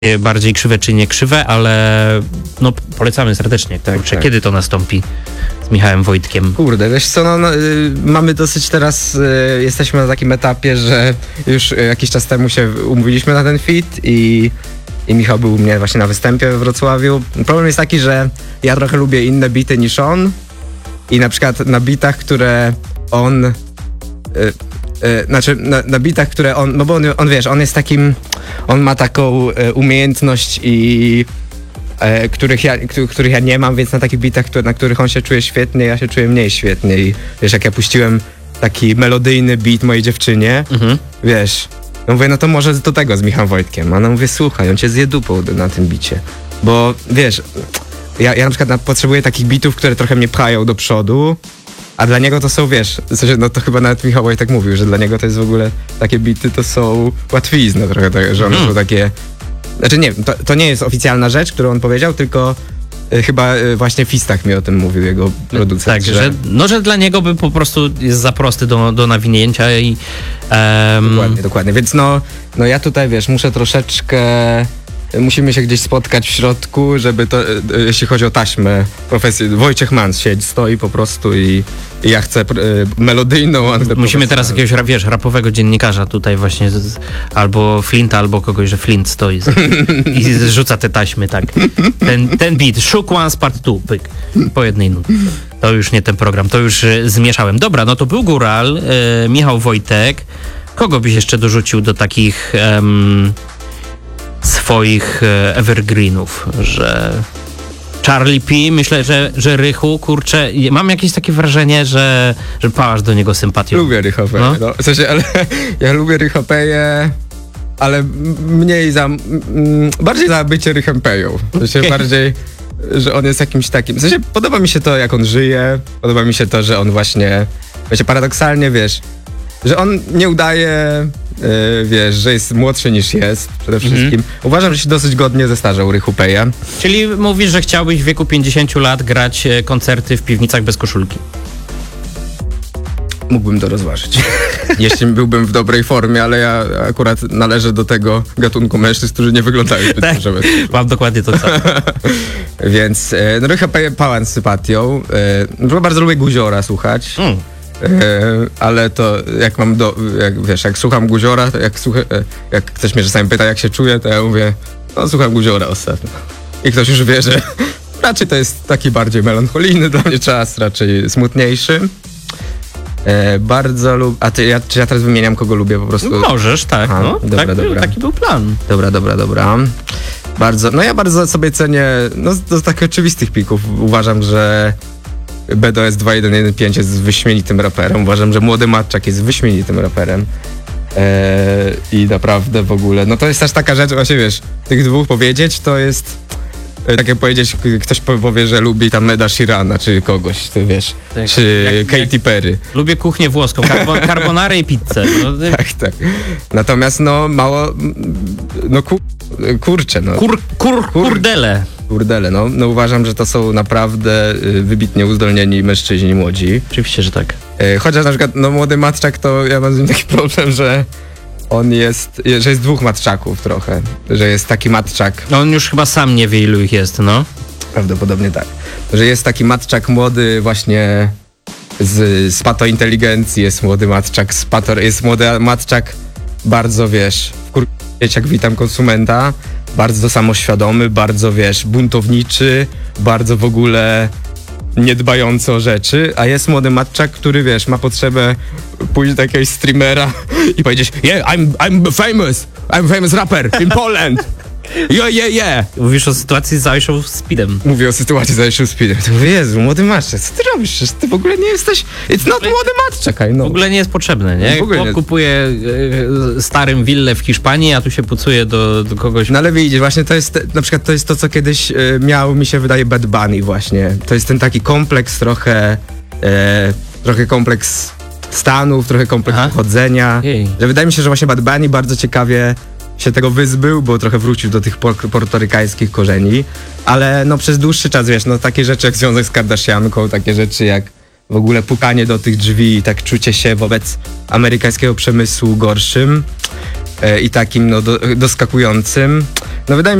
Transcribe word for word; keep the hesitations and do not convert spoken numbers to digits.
bardziej krzywe czy nie krzywe, ale no polecamy serdecznie. Tak, Kurczę, tak. kiedy to nastąpi z Michałem Wojtkiem? Kurde, wiesz co, no, no y, mamy dosyć teraz, y, jesteśmy na takim etapie, że już y, jakiś czas temu się umówiliśmy na ten feat i, i Michał był u mnie właśnie na występie we Wrocławiu. Problem jest taki, że ja trochę lubię inne bity niż on i na przykład na bitach, które on... Y, y, znaczy na, na bitach, które on, no bo on, on wiesz, on jest takim, on ma taką y, umiejętność i e, których, ja, których ja nie mam, więc na takich bitach, które, na których on się czuje świetnie, ja się czuję mniej świetnie i wiesz, jak ja puściłem taki melodyjny beat mojej dziewczynie, Mhm. wiesz, no mówię, no to może do tego z Michałem Wojtkiem, a ona mówi, słuchaj, on cię zje dupą na tym bicie, bo wiesz, ja, ja na przykład na, potrzebuję takich bitów, które trochę mnie pchają do przodu, a dla niego to są, wiesz, w sensie, no to chyba nawet Michał Wojtek mówił, że dla niego to jest w ogóle, takie bity to są łatwizna trochę, tak, że one Mm. są takie, znaczy nie, to, to nie jest oficjalna rzecz, którą on powiedział, tylko y, chyba y, właśnie Fistach mi o tym mówił, jego producent. Tak, że, no, że dla niego by po prostu jest za prosty do, do nawinięcia i... em, Dokładnie, dokładnie, więc no, no ja tutaj, wiesz, muszę troszeczkę, musimy się gdzieś spotkać w środku, żeby to, y, y, jeśli chodzi o taśmę, profesję, Wojciech Mans siedzi, stoi po prostu i, i ja chcę y, melodyjną, a Musimy teraz jakiegoś, ra- wiesz, rapowego dziennikarza tutaj właśnie, z, albo Flinta, albo kogoś, że Flint stoi z, i zrzuca te taśmy, tak. Ten, ten beat, Shook Ones Part dwa, pyk, po jednej nucie. To już nie ten program, to już y, zmieszałem. Dobra, no to był Góral, y, Michał Wojtek. Kogo byś jeszcze dorzucił do takich em, swoich e, evergreenów, że... Charlie P, myślę, że, że Rychu, kurczę, mam jakieś takie wrażenie, że, że pałasz do niego sympatią. Lubię Rychopeję, No. no. W sensie, ale ja lubię Rychopeję, ale m- mniej za, m- bardziej za bycie Rychempeją. W sensie Okej. bardziej, że on jest jakimś takim, w sensie podoba mi się to, jak on żyje, podoba mi się to, że on właśnie, wiecie, paradoksalnie, wiesz, że on nie udaje, yy, wiesz, że jest młodszy niż jest, przede wszystkim. Mhm. Uważam, że się dosyć godnie zestarzał Rychupeja. Czyli mówisz, że chciałbyś w wieku pięćdziesięciu lat grać e, koncerty w piwnicach bez koszulki. Mógłbym to rozważyć, jeśli byłbym w dobrej formie, ale ja akurat należę do tego gatunku mężczyzn, którzy nie wyglądają zbyt Tak. dobrze bez Mam dokładnie to samo. Więc, e, no Rycha pałan z sympatią. E, no, bardzo lubię Guziora słuchać, Mm. e, ale to jak mam do, jak, wiesz, jak słucham Guziora, to jak, słucha, e, jak ktoś mnie czasami pyta, jak się czuję, to ja mówię, no słucham Guziora ostatnio. I ktoś już wie, że raczej to jest taki bardziej melancholijny dla mnie czas, raczej smutniejszy. E, bardzo lubię, a ty, ja, czy ja teraz wymieniam, kogo lubię po prostu? Możesz, tak. Aha, No, dobra, tak był, dobra. taki był plan. Dobra, dobra, dobra. Bardzo, no ja bardzo sobie cenię, no z, z takich oczywistych pików uważam, że B D O S dwa jeden jeden pięć jest wyśmienitym raperem, uważam, że Młody Matczak jest wyśmienitym raperem eee, i naprawdę w ogóle, no to jest też taka rzecz, właśnie wiesz, tych dwóch powiedzieć to jest, e, tak jak powiedzieć, k- ktoś po- powie, że lubi tam Eda Sheerana, czy kogoś, ty wiesz, Tak, czy jak- Katy Perry. Lubię kuchnię włoską, karbo, carbonarę i pizzę. No, Tak, tak. Natomiast no mało, mm, no kur, kurczę, no. kur, kur, kurdele. Kurdele, no, no uważam, że to są naprawdę y, wybitnie uzdolnieni mężczyźni młodzi. Oczywiście, że tak. Y, chociaż na przykład, no Młody Matczak, to ja mam z nim taki problem, że on jest, że jest dwóch Matczaków trochę, że jest taki Matczak, On już chyba sam nie wie, ilu ich jest, no. prawdopodobnie tak, że jest taki Matczak młody właśnie z, z patointeligencji, jest Młody Matczak z pato, jest Młody Matczak bardzo, wiesz, wkur... jak witam konsumenta, bardzo samoświadomy, bardzo, wiesz, buntowniczy, bardzo w ogóle niedbający o rzeczy, a jest Młody Matczak, który, wiesz, ma potrzebę pójść do jakiegoś streamera i powiedzieć, yeah, I'm, I'm famous, I'm famous rapper in Poland, yeah, yeah, yeah. Mówisz o sytuacji z Aishą Speedem. Mówię o sytuacji z Aishą Speedem. To mówię, Jezu, Młody Matczak, co ty robisz? Przecież ty w ogóle nie jesteś, it's not Młody Matczak, I W know. ogóle nie jest potrzebne, nie? W ogóle Chłop nie. kupuje e, starym willę w Hiszpanii, a tu się pucuje do, do kogoś... No ale widzisz, właśnie to jest, te- na przykład to jest to, co kiedyś e, miał, mi się wydaje, Bad Bunny właśnie. To jest ten taki kompleks trochę, e, trochę kompleks Stanów, trochę kompleks Aha. pochodzenia. Jej. Że wydaje mi się, że właśnie Bad Bunny bardzo ciekawie się tego wyzbył, bo trochę wrócił do tych por- portorykańskich korzeni. Ale no przez dłuższy czas, wiesz, no takie rzeczy jak związek z Kardashianką, takie rzeczy jak w ogóle pukanie do tych drzwi i tak czucie się wobec amerykańskiego przemysłu gorszym, e, i takim no, do, doskakującym, No wydaje mi